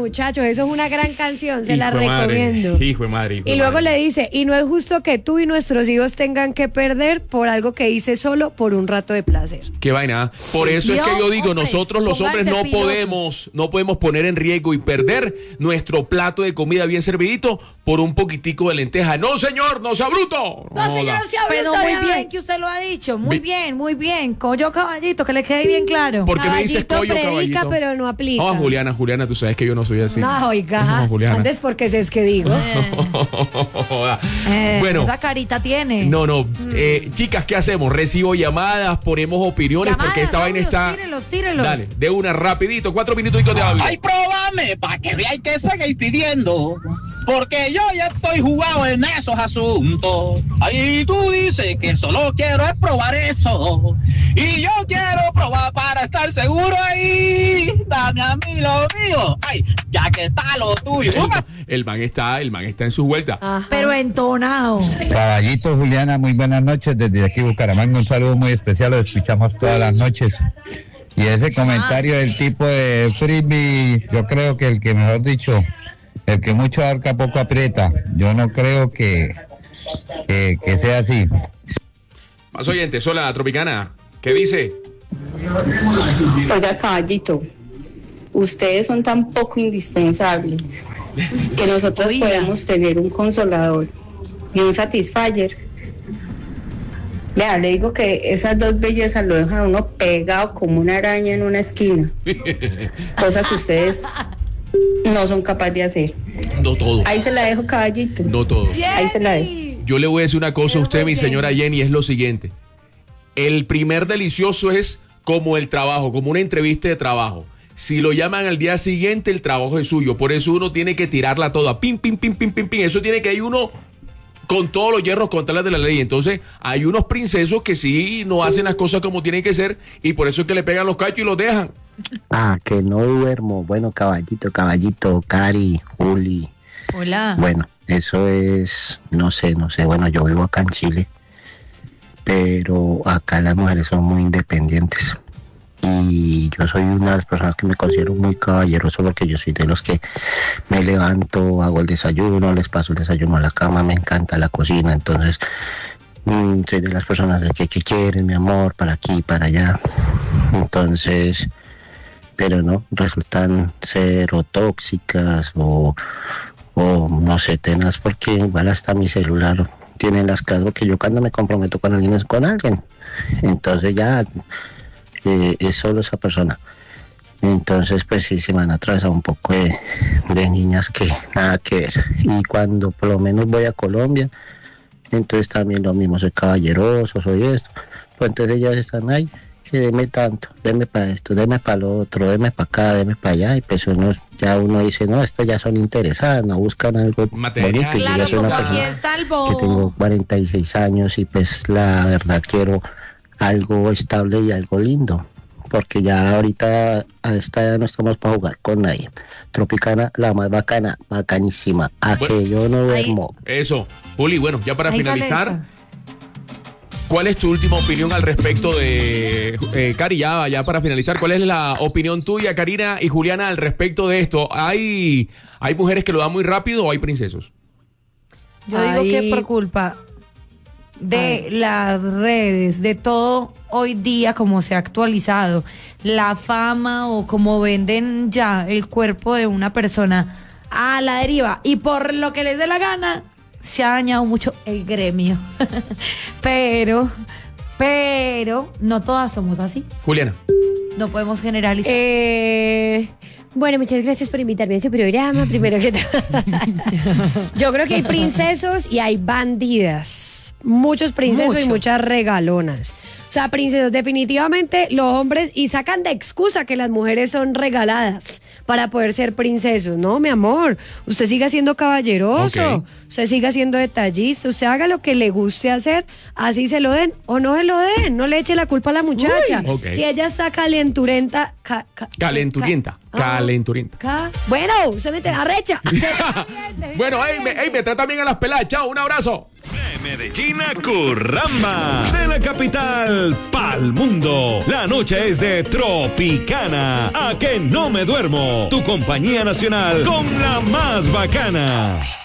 muchachos, eso es una gran canción, se la Hijo de madre, recomiendo. hijo de madre. Y luego le dice, y no es justo que tú y nuestros hijos tengan que perder por algo que hice solo por un rato de placer. Qué vaina. Por eso es que yo digo, hombres, nosotros los hombres no pónganse podemos poner en riesgo y perder nuestro plato de comida bien servidito por un poquitico de lenteja. No, señor, no sea bruto. No, señor, no sea bruto. Pero muy bien que usted lo ha dicho, muy bien. Collo caballito, que le quede bien claro. ¿Por qué me dices Caballito collo, predica, caballito? pero no aplica. No, Juliana, tú sabes que yo no soy así. No, oiga, No, Juliana. antes porque es que digo. Bueno. Esa carita tiene. No. Chicas, ¿qué hacemos? Recibo llamadas, ponemos opiniones, porque esta vaina está... Tírenlos. Dale, de una, rapidito, 4 minutitos de hablo. Ay, próbame, para que veáis que seguís pidiendo. Porque yo ya estoy jugado en esos asuntos. Ahí tú dices que solo quiero es probar eso. Y yo quiero probar para estar seguro ahí. Dame a mí lo mío. Ay, ya que está lo tuyo. El man está en su vuelta. Ajá. Pero entonado. Caballito, Juliana, muy buenas noches. Desde aquí Bucaramanga, un saludo muy especial. Lo escuchamos todas las noches. Y ese comentario del tipo de Frisbee, yo creo que el que, mejor dicho, el que mucho abarca poco aprieta. Yo no creo que sea así. Más oyentes, hola, Tropicana. ¿Qué dice? Oiga, caballito, ustedes son tan poco indispensables que nosotros Oiga. podemos tener un consolador y un satisfyer. Vea, le digo que esas dos bellezas lo dejan a uno pegado como una araña en una esquina, cosa que ustedes no son capaces de hacer. No todo. Ahí se la dejo, caballito. No todo. Ahí se la dejo. Yo le voy a decir una cosa a usted, mi señora Jenny, es lo siguiente. El primer delicioso es como el trabajo, como una entrevista de trabajo. Si lo llaman al día siguiente, el trabajo es suyo. Por eso uno tiene que tirarla toda. Pim, pim, pim, pim, pim, pim. Eso tiene que ir uno con todos los hierros contra las de la ley. Entonces, hay unos princesos que sí no hacen las cosas como tienen que ser y por eso es que le pegan los cachos y los dejan. Ah, que no duermo. Bueno, caballito, Cari, Juli. Hola. Bueno, eso es, no sé. Bueno, yo vivo acá en Chile, pero acá las mujeres son muy independientes. Y yo soy una de las personas que me considero muy caballeroso porque yo soy de los que me levanto, hago el desayuno, les paso el desayuno a la cama, me encanta la cocina, entonces soy de las personas de que quieren, mi amor, para aquí, para allá. Entonces, pero no, resultan ser o tóxicas o no sé, tenaz, porque igual hasta mi celular tiene las claves, porque yo cuando me comprometo con alguien es con alguien. Entonces ya... es solo esa persona. Entonces pues sí se me han atravesado un poco de niñas que nada que ver. Y cuando por lo menos voy a Colombia, entonces también lo mismo, soy caballeroso, soy esto. Pues entonces ellas están ahí, que deme tanto, deme para esto, deme para lo otro, deme para acá, deme para allá. Y pues uno dice, no, estas ya son interesadas, no buscan algo material. bonito. Y yo Claro, ya soy como una aquí persona está el que bobo. tengo 46 años y pues la verdad quiero algo estable y algo lindo, porque ya ahorita a esta edad no estamos para jugar con nadie. Tropicana, la más bacana, bacanísima, a Bueno, que yo no duermo. Eso. Juli, bueno, ya para Ahí sale finalizar, esa. ¿cuál es tu última opinión al respecto de Cari? Ya para finalizar, ¿cuál es la opinión tuya, Karina y Juliana, al respecto de esto? ¿Hay mujeres que lo dan muy rápido o hay princesos? Yo digo que por culpa de las redes, de todo hoy día como se ha actualizado, la fama o como venden ya el cuerpo de una persona a la deriva y por lo que les dé la gana, se ha dañado mucho el gremio. pero no todas somos así. Juliana. No podemos generalizar. Bueno, muchas gracias por invitarme a ese programa. Primero que todo, yo creo que hay princesos y hay bandidas. Muchos princesos y muchas regalonas. O sea, princesos, definitivamente los hombres, y sacan de excusa que las mujeres son regaladas para poder ser princesos. No, mi amor, usted siga siendo caballeroso, Ok. usted siga siendo detallista, usted haga lo que le guste hacer, así se lo den o no se lo den, no le eche la culpa a la muchacha. Uy. Ok. Si ella está calenturenta, Calenturienta. bueno, usted me te arrecha. Bueno, me trata bien a las peladas. Chao, un abrazo. De Medellín a Curramba, de la capital nacional pa'l mundo. La noche es de Tropicana. A que no me duermo. Tu compañía nacional con la más bacana.